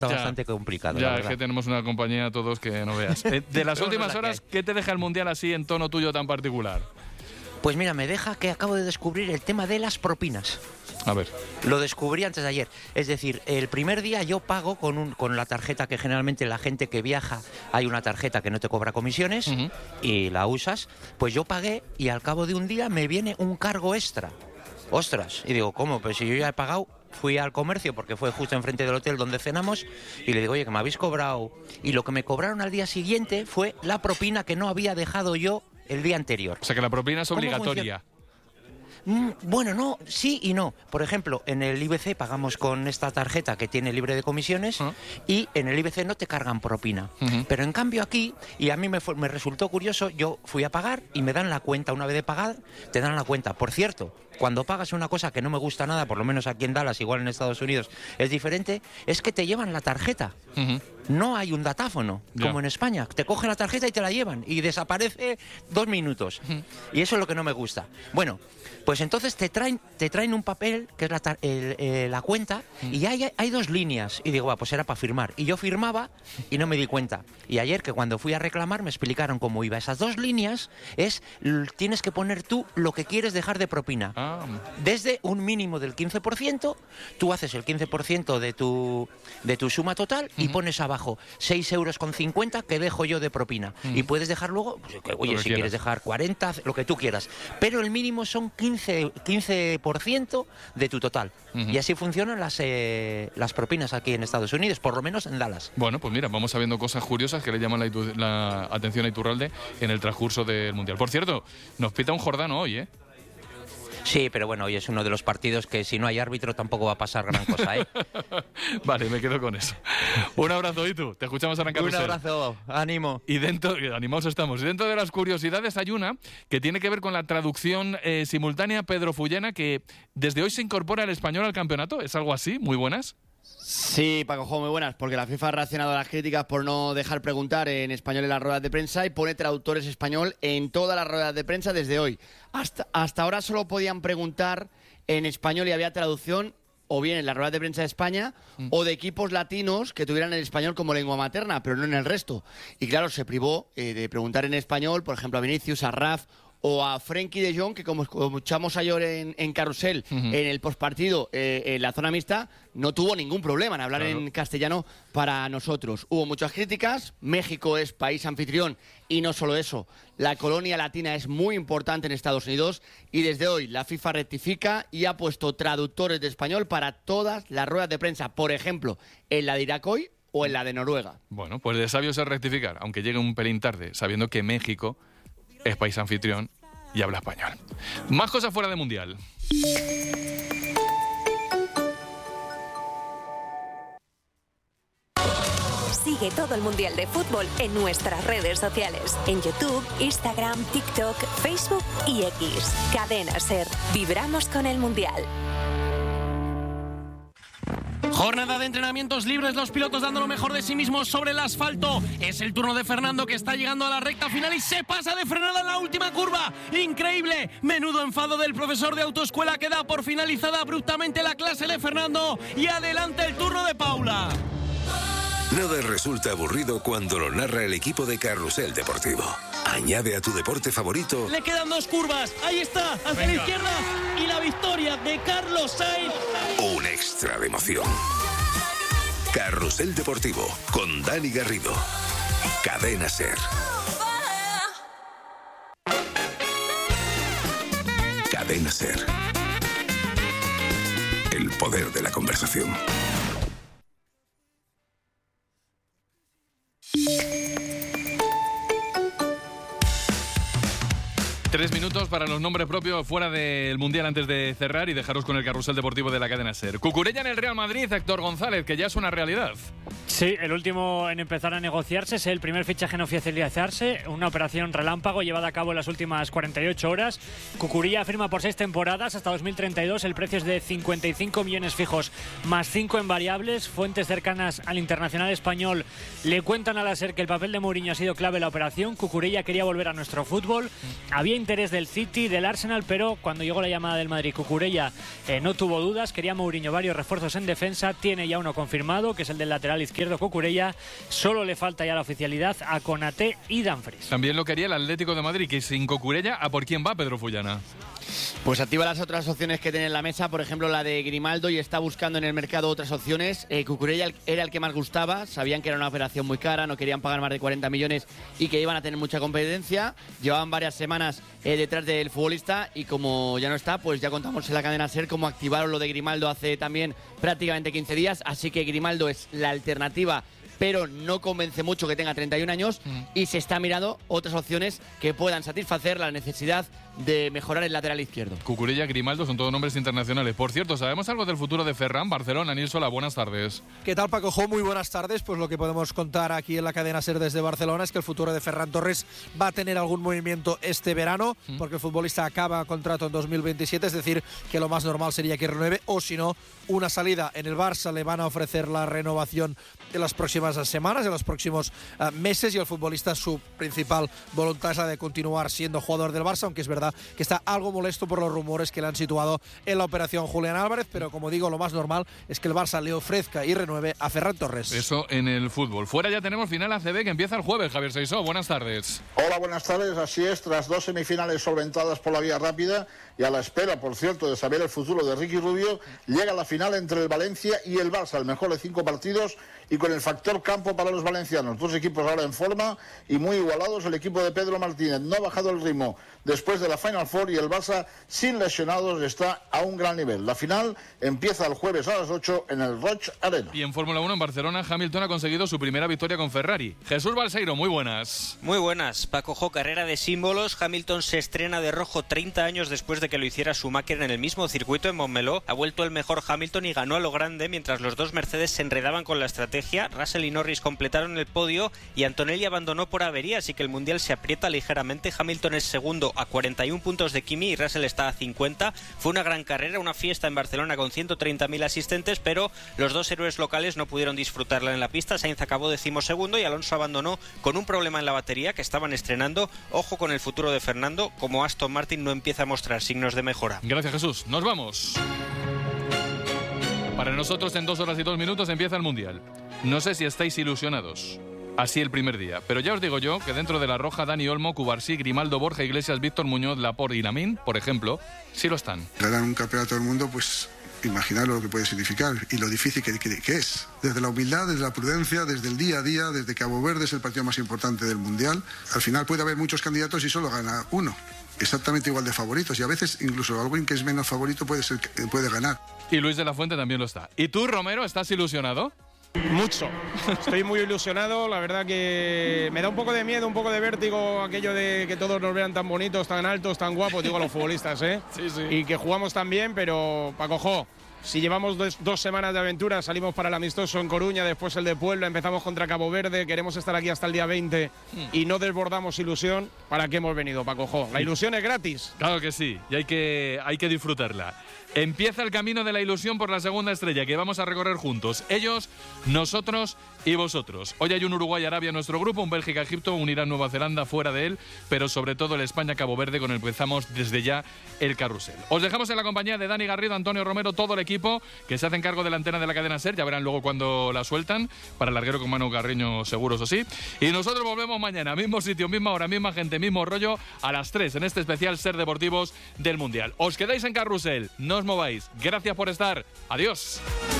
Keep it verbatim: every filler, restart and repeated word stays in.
Está ya, bastante complicado. Ya, es que tenemos una compañía todos que no veas. Eh, de las últimas horas, ¿qué te deja el Mundial así en tono tuyo tan particular? Pues mira, me deja que acabo de descubrir el tema de las propinas. A ver. Lo descubrí antes de ayer. Es decir, el primer día yo pago con, un, con la tarjeta que generalmente la gente que viaja, hay una tarjeta que no te cobra comisiones uh-huh. y la usas. Pues yo pagué y al cabo de un día me viene un cargo extra. Ostras. Y digo, ¿cómo? Pues si yo ya he pagado. Fui al comercio porque fue justo enfrente del hotel donde cenamos y le digo, oye, que me habéis cobrado. Y lo que me cobraron al día siguiente fue la propina que no había dejado yo el día anterior. O sea que la propina es obligatoria. Mm, bueno, no, sí y no. Por ejemplo, en el I B C pagamos con esta tarjeta que tiene libre de comisiones uh-huh. y en el I B C no te cargan propina. Uh-huh. Pero en cambio aquí, y a mí me, fue, me resultó curioso, yo fui a pagar y me dan la cuenta. Una vez de pagar, te dan la cuenta. Por cierto, cuando pagas una cosa que no me gusta nada, por lo menos aquí en Dallas, igual en Estados Unidos, es diferente, es que te llevan la tarjeta. Uh-huh. No hay un datáfono, yeah. como en España. Te cogen la tarjeta y te la llevan y desaparece dos minutos. Uh-huh. Y eso es lo que no me gusta. Bueno, pues entonces te traen, te traen un papel, que es la, tar- el, eh, la cuenta, uh-huh. y hay, hay dos líneas. Y digo, ah, pues era para firmar. Y yo firmaba y no me di cuenta. Y ayer, que cuando fui a reclamar, me explicaron cómo iba. Esas dos líneas es, tienes que poner tú lo que quieres dejar de propina. Ah. Desde un mínimo del quince por ciento, tú haces el quince por ciento de tu, de tu suma total uh-huh. y pones abajo seis euros con cincuenta que dejo yo de propina. Uh-huh. Y puedes dejar luego, pues, que, oye, si quieras. quieres dejar cuarenta, lo que tú quieras. Pero el mínimo son quince por ciento de tu total. Uh-huh. Y así funcionan las, eh, las propinas aquí en Estados Unidos, por lo menos en Dallas. Bueno, pues mira, vamos sabiendo cosas curiosas que le llaman la, la atención a Iturralde en el transcurso del Mundial. Por cierto, nos pita un Jordano hoy, ¿eh? Sí, pero bueno, hoy es uno de los partidos que si no hay árbitro tampoco va a pasar gran cosa, ¿eh? Vale, me quedo con eso. Un abrazo, y tú, te escuchamos ahora en Carrusel. Un abrazo, ánimo. Y dentro, animados estamos, y dentro de las curiosidades hay una que tiene que ver con la traducción eh, simultánea Pedro Fullena, que desde hoy se incorpora el español al campeonato. ¿Es algo así? Muy buenas. Sí, Paco Jo, muy buenas, porque la FIFA ha reaccionado a las críticas por no dejar preguntar en español en las ruedas de prensa y pone traductores español en todas las ruedas de prensa desde hoy. Hasta, hasta ahora solo podían preguntar en español y había traducción o bien en las ruedas de prensa de España mm. o de equipos latinos que tuvieran el español como lengua materna, pero no en el resto. Y claro, se privó eh, de preguntar en español, por ejemplo, a Vinicius, a Raf o a Frenkie de Jong, que como escuchamos ayer en, en Carrusel, uh-huh. en el postpartido, eh, en la zona mixta, no tuvo ningún problema en hablar claro. en castellano para nosotros. Hubo muchas críticas, México es país anfitrión y no solo eso, la colonia latina es muy importante en Estados Unidos y desde hoy la FIFA rectifica y ha puesto traductores de español para todas las ruedas de prensa, por ejemplo, en la de Irak hoy o en la de Noruega. Bueno, pues de sabios es rectificar, aunque llegue un pelín tarde, sabiendo que México es país anfitrión y habla español. Más cosas fuera de Mundial. Sigue todo el Mundial de Fútbol en nuestras redes sociales. En YouTube, Instagram, TikTok, Facebook y X. Cadena SER. Vibramos con el Mundial. Jornada de entrenamientos libres, los pilotos dando lo mejor de sí mismos sobre el asfalto. Es el turno de Fernando, que está llegando a la recta final y se pasa de frenada en la última curva. ¡Increíble! Menudo enfado del profesor de autoescuela, que da por finalizada abruptamente la clase de Fernando. Y adelante el turno de Paula. Nada resulta aburrido cuando lo narra el equipo de Carrusel Deportivo. Añade a tu deporte favorito. Le quedan dos curvas. Ahí está, hacia Venga. la izquierda. Y la victoria de Carlos Sainz. Un extra de emoción. Carrusel Deportivo con Dani Garrido. Cadena SER. Cadena SER. El poder de la conversación. Tres minutos para los nombres propios fuera del Mundial antes de cerrar y dejaros con el Carrusel Deportivo de la Cadena SER. Cucurella en el Real Madrid, Héctor González, que ya es una realidad. Sí, el último en empezar a negociarse es el primer fichaje en oficializarse, una operación relámpago llevada a cabo en las últimas cuarenta y ocho horas. Cucurella firma por seis temporadas hasta dos mil treinta y dos, el precio es de cincuenta y cinco millones fijos más cinco en variables. Fuentes cercanas al internacional español le cuentan a la SER que el papel de Mourinho ha sido clave en la operación. Cucurella quería volver a nuestro fútbol, había interés del City, del Arsenal, pero cuando llegó la llamada del Madrid, Cucurella eh, no tuvo dudas, quería Mourinho varios refuerzos en defensa, tiene ya uno confirmado, que es el del lateral izquierdo Cucurella, solo le falta ya la oficialidad a Konaté y Dumfries. También lo quería el Atlético de Madrid, que sin Cucurella, ¿a por quién va Pedro Fullana? Pues activa las otras opciones que tiene en la mesa, por ejemplo la de Grimaldo, y está buscando en el mercado otras opciones. Eh, Cucurella era el que más gustaba, sabían que era una operación muy cara, no querían pagar más de cuarenta millones y que iban a tener mucha competencia. Llevaban varias semanas eh, detrás del futbolista y como ya no está, pues ya contamos en la cadena SER cómo activaron lo de Grimaldo hace también prácticamente quince días, así que Grimaldo es la alternativa, pero no convence mucho que tenga treinta y un años mm. y se está mirando otras opciones que puedan satisfacer la necesidad de mejorar el lateral izquierdo. Cucurella, Grimaldo son todos nombres internacionales. Por cierto, ¿sabemos algo del futuro de Ferran? Barcelona, Nilsola, buenas tardes. ¿Qué tal, Paco Jo? Muy buenas tardes. Pues lo que podemos contar aquí en la cadena SER desde Barcelona es que el futuro de Ferran Torres va a tener algún movimiento este verano, mm. porque el futbolista acaba contrato en dos mil veintisiete, es decir, que lo más normal sería que renueve, o si no, una salida. En el Barça le van a ofrecer la renovación de las próximas semanas, de los próximos uh, meses, y el futbolista, su principal voluntad es la de continuar siendo jugador del Barça, aunque es verdad que está algo molesto por los rumores que le han situado en la operación Julián Álvarez, pero como digo, lo más normal es que el Barça le ofrezca y renueve a Ferran Torres. Eso en el fútbol. Fuera ya tenemos final A C B que empieza el jueves. Javier Seisó, buenas tardes. Hola, buenas tardes. Así es, tras dos semifinales solventadas por la vía rápida y a la espera, por cierto, de saber el futuro de Ricky Rubio, llega la final entre el Valencia y el Barça, el mejor de cinco partidos y con el factor campo para los valencianos. Dos equipos ahora en forma y muy igualados. El equipo de Pedro Martínez no ha bajado el ritmo después de la Final Four y el Barça, sin lesionados, está a un gran nivel. La final empieza el jueves a las ocho en el Roig Arena. Y en Fórmula uno en Barcelona, Hamilton ha conseguido su primera victoria con Ferrari. Jesús Balseiro, muy buenas. Muy buenas. Paco Jo, carrera de símbolos. Hamilton se estrena de rojo treinta años después de que lo hiciera Schumacher en el mismo circuito en Montmeló. Ha vuelto el mejor Hamilton y ganó a lo grande mientras los dos Mercedes se enredaban con la estrategia. Russell y Norris completaron el podio y Antonelli abandonó por avería, así que el Mundial se aprieta ligeramente. Hamilton es segundo a cuarenta y un puntos de Kimi y Russell está a cincuenta. Fue una gran carrera, una fiesta en Barcelona con ciento treinta mil asistentes, pero los dos héroes locales no pudieron disfrutarla en la pista. Sainz acabó decimosegundo y Alonso abandonó con un problema en la batería que estaban estrenando. Ojo con el futuro de Fernando, como Aston Martin no empieza a mostrar signos de mejora. Gracias, Jesús. Nos vamos. Para nosotros en dos horas y dos minutos empieza el Mundial. No sé si estáis ilusionados, así el primer día, pero ya os digo yo que dentro de la roja Dani Olmo, Cubarsí, Grimaldo, Borja Iglesias, Víctor Muñoz, Laporte y Lamine, por ejemplo, sí lo están. Ganar un campeonato del mundo, pues imaginar lo que puede significar y lo difícil que, que, que es. Desde la humildad, desde la prudencia, desde el día a día, desde Cabo Verde es el partido más importante del Mundial. Al final puede haber muchos candidatos y solo gana uno. Exactamente igual de favoritos, y a veces incluso alguien que es menos favorito puede, ser, puede ganar. Y Luis de la Fuente también lo está. ¿Y tú, Romero, estás ilusionado? Mucho. Estoy muy ilusionado. La verdad que me da un poco de miedo, un poco de vértigo aquello de que todos nos vean tan bonitos, tan altos, tan guapos, digo a los futbolistas, ¿eh? Sí, sí. Y que jugamos tan bien, pero Paco Jo, si llevamos dos, dos semanas de aventura, salimos para el amistoso en Coruña, después el de Puebla, empezamos contra Cabo Verde, queremos estar aquí hasta el día veinte y no desbordamos ilusión, ¿para qué hemos venido, Paco Jo? La ilusión es gratis. Claro que sí, y hay que, hay que disfrutarla. Empieza el camino de la ilusión por la segunda estrella que vamos a recorrer juntos. Ellos, nosotros y vosotros. Hoy hay un Uruguay-Arabia en nuestro grupo, un Bélgica-Egipto, un Irán-Nueva Zelanda fuera de él, pero sobre todo el España-Cabo Verde con el que empezamos desde ya el carrusel. Os dejamos en la compañía de Dani Garrido, Antonio Romero, todo el equipo que se hacen cargo de la antena de la cadena SER. Ya verán luego cuando la sueltan, para el larguero con Manu Carreño seguros o sí. Y nosotros volvemos mañana, mismo sitio, misma hora, misma gente, mismo rollo, a las tres en este especial SER Deportivos del Mundial. Os quedáis en carrusel, no os mováis. Gracias por estar. Adiós.